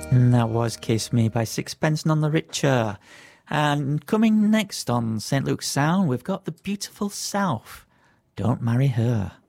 And that was Kiss Me by Sixpence None the Richer. And coming next on St. Luke's Sound, we've got The Beautiful South. Don't Marry Her.